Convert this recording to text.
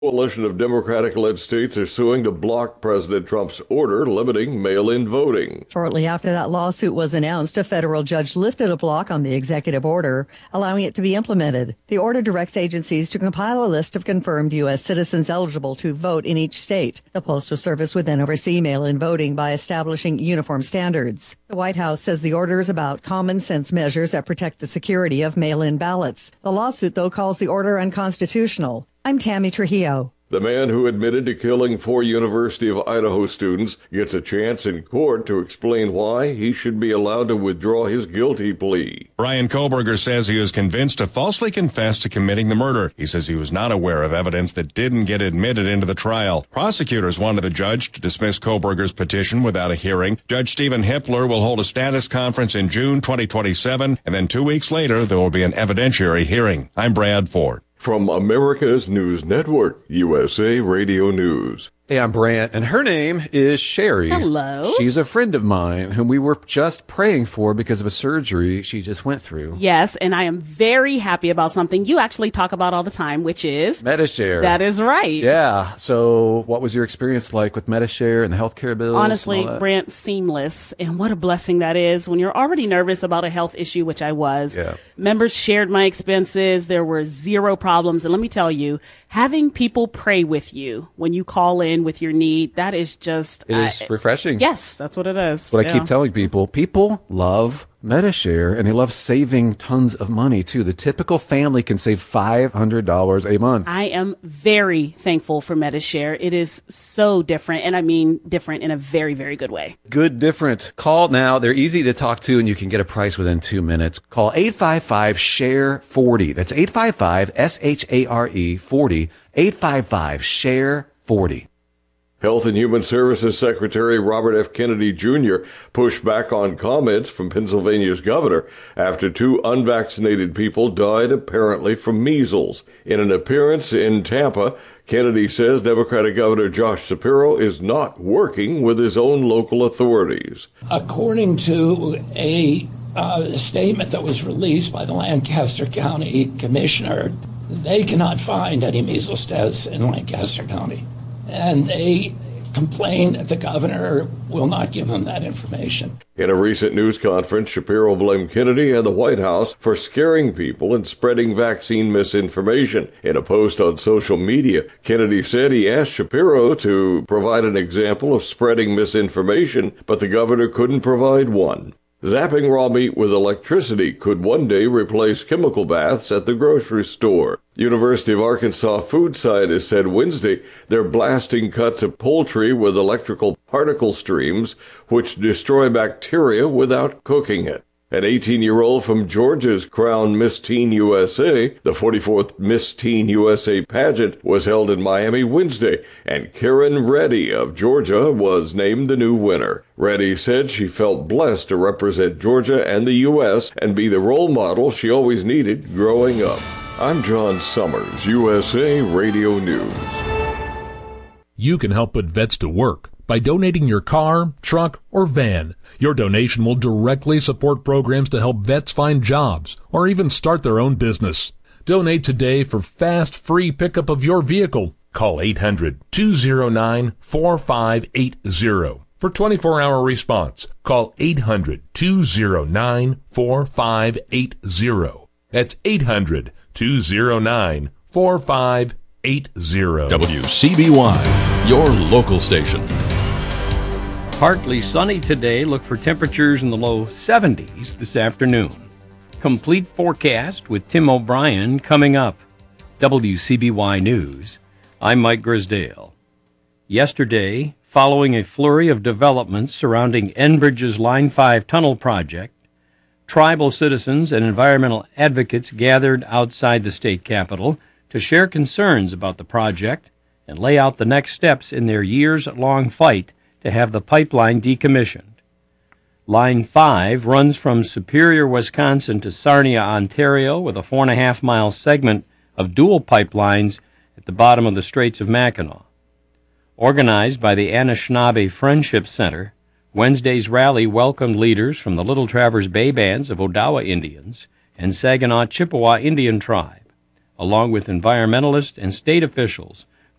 Coalition of Democratic-led states are suing to block President Trump's order limiting mail-in voting. Shortly after that lawsuit was announced, a federal judge lifted a block on the executive order, allowing it to be implemented. The order directs agencies to compile a list of confirmed U.S. citizens eligible to vote in each state. The Postal Service would then oversee mail-in voting by establishing uniform standards. The White House says the order is about common sense measures that protect the security of mail-in ballots. The lawsuit, though, calls the order unconstitutional. I'm Tammy Trujillo. The man who admitted to killing 4 University of Idaho students gets a chance in court to explain why he should be allowed to withdraw his guilty plea. Brian Koberger says he was convinced to falsely confess to committing the murder. He says he was not aware of evidence that didn't get admitted into the trial. Prosecutors wanted the judge to dismiss Koberger's petition without a hearing. Judge Stephen Hippler will hold a status conference in June 2027, and then 2 weeks later there will be an evidentiary hearing. I'm Brad Ford. From America's News Network, USA Radio News. Hey, I'm Brant, and her name is Sherry. Hello. She's a friend of mine whom we were just praying for because of a surgery she just went through. Yes, and I am very happy about something you actually talk about all the time, which is Medi-Share. That is right. Yeah. So what was your experience like with Medi-Share and the healthcare bills? Honestly, Brant, seamless. And what a blessing that is when you're already nervous about a health issue, which I was. Yeah. Members shared my expenses. There were 0 problems. And let me tell you, having people pray with you when you call in with your need, that is just... It is refreshing. Yes, that's what it is. But I keep telling people love Medi-Share, and they love saving tons of money, too. The typical family can save $500 a month. I am very thankful for Medi-Share. It is so different, and I mean different in a very, very good way. Good different. Call now. They're easy to talk to, and you can get a price within 2 minutes. Call 855-SHARE-40. That's 855-SHARE 40. 855-SHARE-40. Health and Human Services Secretary Robert F. Kennedy Jr. pushed back on comments from Pennsylvania's governor after 2 unvaccinated people died apparently from measles. In an appearance in Tampa, Kennedy says Democratic Governor Josh Shapiro is not working with his own local authorities. According to a statement that was released by the Lancaster County Commissioner, they cannot find any measles deaths in Lancaster County. And they complain that the governor will not give them that information. In a recent news conference, Shapiro blamed Kennedy and the White House for scaring people and spreading vaccine misinformation. In a post on social media, Kennedy said he asked Shapiro to provide an example of spreading misinformation, but the governor couldn't provide one. Zapping raw meat with electricity could one day replace chemical baths at the grocery store. University of Arkansas food scientists said Wednesday they're blasting cuts of poultry with electrical particle streams which destroy bacteria without cooking it. An 18-year-old from Georgia's crowned Miss Teen USA, the 44th Miss Teen USA pageant, was held in Miami Wednesday, and Karen Reddy of Georgia was named the new winner. Reddy said she felt blessed to represent Georgia and the U.S. and be the role model she always needed growing up. I'm John Summers, USA Radio News. You can help put vets to work by donating your car, truck, or van. Your donation will directly support programs to help vets find jobs or even start their own business. Donate today for fast, free pickup of your vehicle. Call 800-209-4580 for 24-hour response. Call 800-209-4580. That's 800-209-4580. WCBY, your local station. Partly sunny today. Look for temperatures in the low 70s this afternoon. Complete forecast with Tim O'Brien coming up. WCBY News. I'm Mike Grisdale. Yesterday, following a flurry of developments surrounding Enbridge's Line 5 tunnel project, tribal citizens and environmental advocates gathered outside the state capitol to share concerns about the project and lay out the next steps in their years-long fight to have the pipeline decommissioned. Line 5 runs from Superior, Wisconsin to Sarnia, Ontario, with a 4.5-mile segment of dual pipelines at the bottom of the Straits of Mackinac. Organized by the Anishinaabe Friendship Center, Wednesday's rally welcomed leaders from the Little Traverse Bay Bands of Odawa Indians and Saginaw Chippewa Indian Tribe, along with environmentalists and state officials